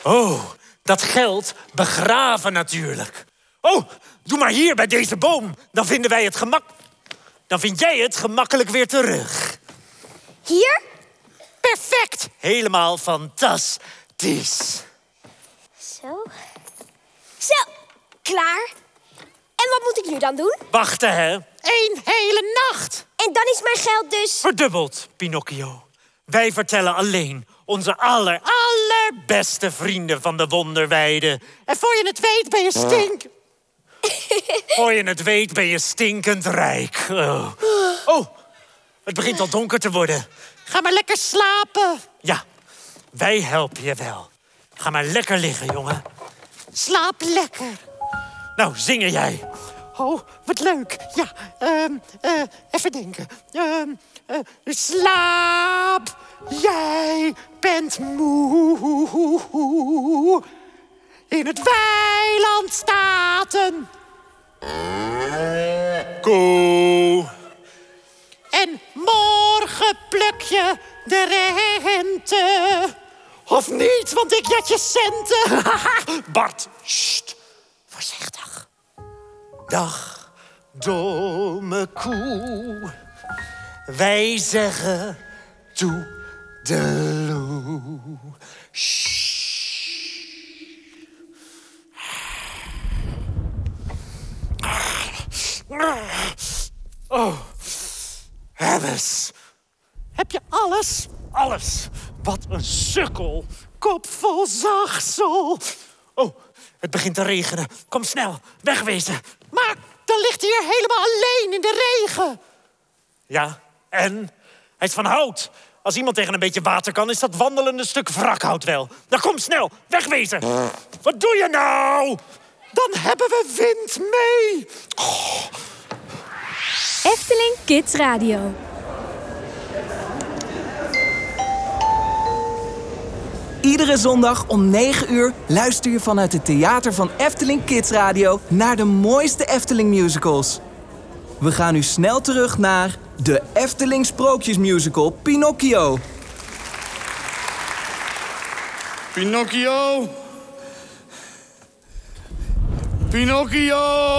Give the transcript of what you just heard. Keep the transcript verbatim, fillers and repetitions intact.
Oh, dat geld begraven natuurlijk. Oh, doe maar hier bij deze boom. Dan vinden wij het gemak... Dan vind jij het gemakkelijk weer terug. Hier? Perfect. Helemaal fantastisch. Zo. Zo, klaar. En wat moet ik nu dan doen? Wachten, hè? Eén hele nacht. En dan is mijn geld dus... Verdubbeld, Pinocchio. Wij vertellen alleen onze aller, allerbeste vrienden van de wonderweide. En voor je het weet ben je stink... voor je het weet ben je stinkend rijk. Oh. oh, het begint al donker te worden. Ga maar lekker slapen. Ja, wij helpen je wel. Ga maar lekker liggen, jongen. Slaap lekker. Nou, zingen jij. Oh, wat leuk. Ja, um, uh, even denken. Um, uh, slaap, jij bent moe. In het weiland staat een... koe. En morgen pluk je de rente. Of niet, want ik jet je centen. Bart, sst. Voorzichtig. Dag, domme koe. Wij zeggen toedeloe. Sst. Oh, Harris. Heb je alles? Alles. Wat een sukkel. Kop vol zagsel. Oh, het begint te regenen. Kom snel, wegwezen. Maar dan ligt hij hier helemaal alleen in de regen. Ja, en? Hij is van hout. Als iemand tegen een beetje water kan, is dat wandelende stuk wrakhout wel. Dan kom snel, wegwezen. Wat doe je nou? Dan hebben we wind mee. Oh. Efteling Kids Radio. Iedere zondag om negen uur luister je vanuit het theater van Efteling Kids Radio naar de mooiste Efteling musicals. We gaan nu snel terug naar de Efteling Sprookjesmusical Pinocchio. Pinocchio! Pinocchio!